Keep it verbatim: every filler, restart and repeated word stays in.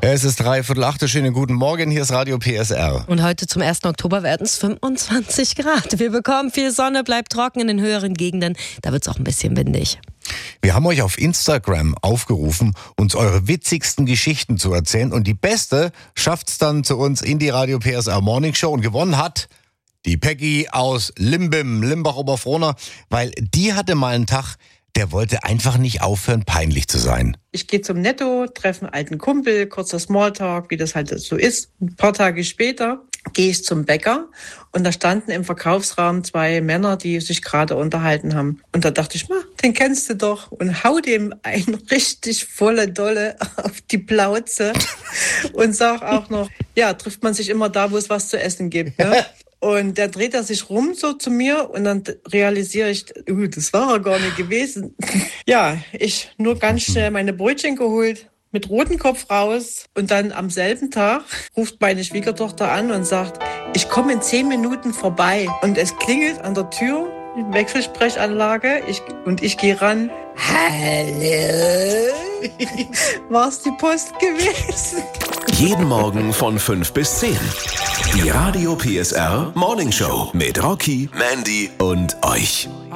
Es ist dreiviertel acht, schönen guten Morgen, hier ist Radio P S R. Und heute zum ersten Oktober werden es fünfundzwanzig Grad. Wir bekommen viel Sonne, bleibt trocken in den höheren Gegenden. Da wird es auch ein bisschen windig. Wir haben euch auf Instagram aufgerufen, uns eure witzigsten Geschichten zu erzählen. Und die beste schafft's dann zu uns in die Radio P S R Morning Show. Und gewonnen hat die Peggy aus Limbim, Limbach-Oberfrohna, weil die hatte mal einen Tag, der wollte einfach nicht aufhören, peinlich zu sein. Ich gehe zum Netto, treffe einen alten Kumpel, kurzer Smalltalk, wie das halt so ist. Ein paar Tage später gehe ich zum Bäcker und da standen im Verkaufsraum zwei Männer, die sich gerade unterhalten haben. Und da dachte ich, den kennst du doch. Und hau dem ein richtig volle Dolle auf die Plauze und sag auch noch, ja, trifft man sich immer da, wo es was zu essen gibt, ne? Und der dreht er sich rum so zu mir und dann realisiere ich, uh, das war er gar nicht gewesen. Ja, ich nur ganz schnell meine Brötchen geholt, mit rotem Kopf raus und dann am selben Tag ruft meine Schwiegertochter an und sagt, ich komme in zehn Minuten vorbei. Und es klingelt an der Tür, Wechselsprechanlage, ich, und ich gehe ran. Hallo? War's die Post gewesen? Jeden Morgen von fünf bis zehn. Die Radio P S R Morning Show mit Rocky, Mandy und euch.